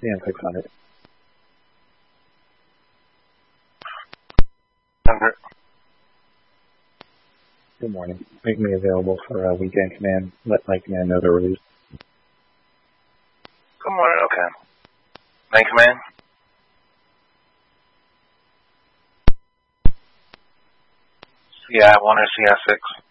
CN 600. 100. Good morning. Make me available for a weekend command. Let my command know the release. Good morning, okay. Main command? CI 1 or CI 6?